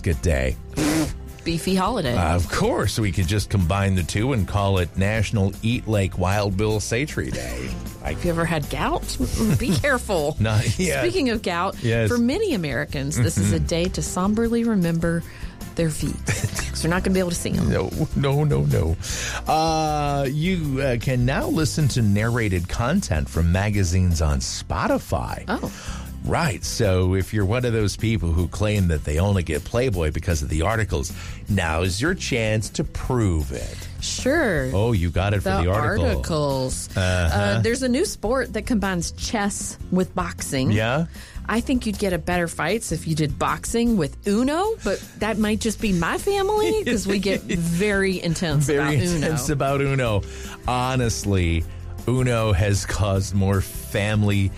Basket Day. Beefy holiday. Of course, we could just combine the two and call it National Eat Like Wild Bill Satry Day. Have you ever had gout? Be careful. Not yet. Speaking of gout, Yes. for many Americans, this is a day to somberly remember their feet. So you're not going to be able to see them. No. You can now listen to narrated content from magazines on Spotify. Oh. Right. So if you're one of those people who claim that they only get Playboy because of the articles, now's your chance to prove it. Sure. Oh, you got it for the article. Articles. There's a new sport that combines chess with boxing. Yeah? I think you'd get a better fights if you did boxing with Uno, but that might just be my family because we get very intense about Uno. Honestly, Uno has caused more family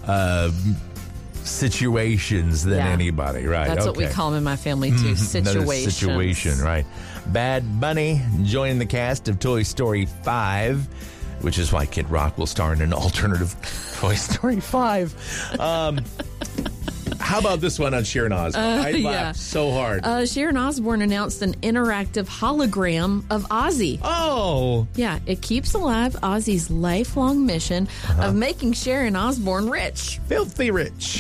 situations than anybody, right? That's what we call them in my family, too, situations. Situation, right. Bad Bunny joined the cast of Toy Story 5, which is why Kid Rock will star in an alternative Toy Story 5. How about this one on Sharon Osbourne? I laughed so hard. Sharon Osbourne announced an interactive hologram of Ozzy. Oh. Yeah, it keeps alive Ozzy's lifelong mission of making Sharon Osbourne rich. Filthy rich.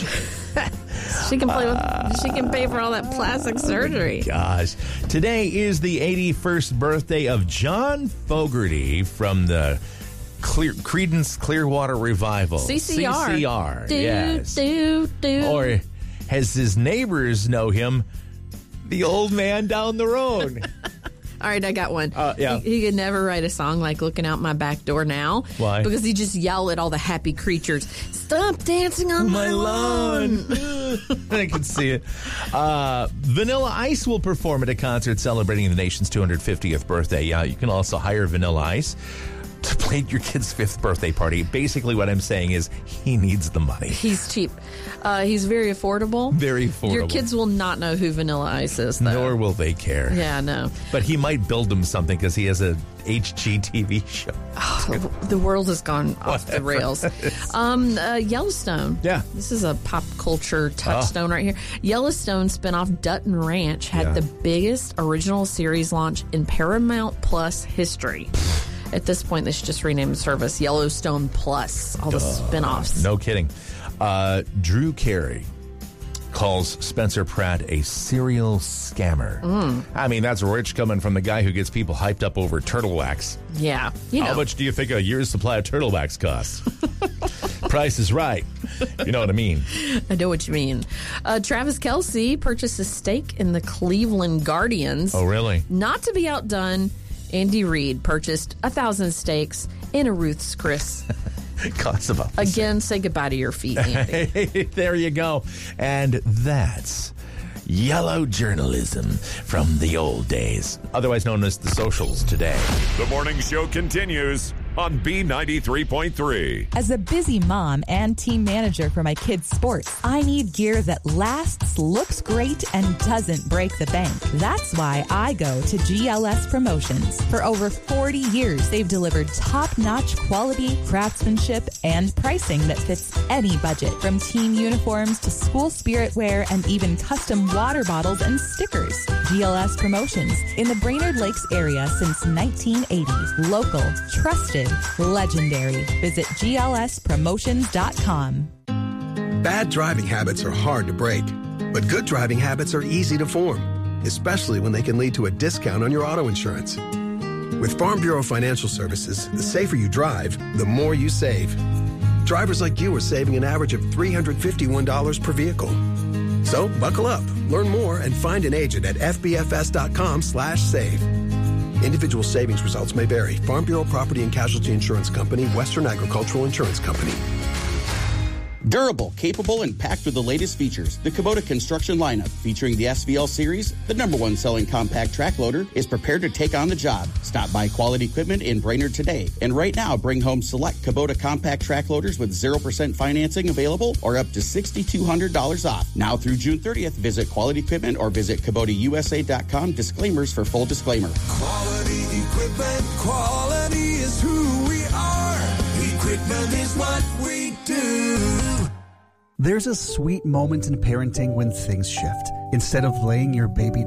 She can she can pay for all that plastic surgery. Gosh. Today is the 81st birthday of John Fogerty from the Creedence Clearwater Revival. CCR. Yes. Or, as his neighbors know him, the old man down the road. All right, I got one. Yeah. He could never write a song like Looking Out My Back Door Now. Why? Because he just yell at all the happy creatures, stop dancing on my lawn. I can see it. Vanilla Ice will perform at a concert celebrating the nation's 250th birthday. Yeah, you can also hire Vanilla Ice to play at your kid's 5th birthday party. Basically, what I'm saying is he needs the money. He's cheap. He's very affordable. Very affordable. Your kids will not know who Vanilla Ice is, though. Nor will they care. Yeah, no. But he might build them something because he has a HGTV show. Oh, the world has gone off the rails. Yellowstone. Yeah. This is a pop culture touchstone right here. Yellowstone spinoff Dutton Ranch had the biggest original series launch in Paramount Plus history. At this point, they should just rename the service Yellowstone Plus. All the spinoffs. No kidding. Drew Carey calls Spencer Pratt a serial scammer. I mean, that's rich coming from the guy who gets people hyped up over turtle wax. Yeah. How much do you think a year's supply of turtle wax costs? Price is right. You know what I mean. I know what you mean. Travis Kelce purchased a stake in the Cleveland Guardians. Oh, really? Not to be outdone, Andy Reid purchased 1,000 stakes in a Ruth's Chris. Costs about the Again, say goodbye to your feet, Andy. There you go. And that's yellow journalism from the old days, otherwise known as the socials today. The morning show continues on B93.3. As a busy mom and team manager for my kids' sports, I need gear that lasts, looks great, and doesn't break the bank. That's why I go to GLS Promotions. For over 40 years, they've delivered top-notch quality, craftsmanship, and pricing that fits any budget. From team uniforms to school spirit wear and even custom water bottles and stickers. GLS Promotions in the Brainerd Lakes area since 1980. Local, trusted, legendary. Visit glspromotions.com. Bad driving habits are hard to break, but good driving habits are easy to form, especially when they can lead to a discount on your auto insurance. With Farm Bureau Financial Services, the safer you drive, the more you save. Drivers like you are saving an average of $351 per vehicle. So buckle up, learn more, and find an agent at fbfs.com/save. Individual savings results may vary. Farm Bureau Property and Casualty Insurance Company, Western Agricultural Insurance Company. Durable, capable, and packed with the latest features. The Kubota construction lineup, featuring the SVL series, the #1 selling compact track loader, is prepared to take on the job. Stop by Quality Equipment in Brainerd today. And right now, bring home select Kubota compact track loaders with 0% financing available or up to $6,200 off. Now through June 30th, visit Quality Equipment or visit KubotaUSA.com. Disclaimers for full disclaimer. Quality Equipment, quality is who we are. Equipment is what we do. There's a sweet moment in parenting when things shift. Instead of laying your baby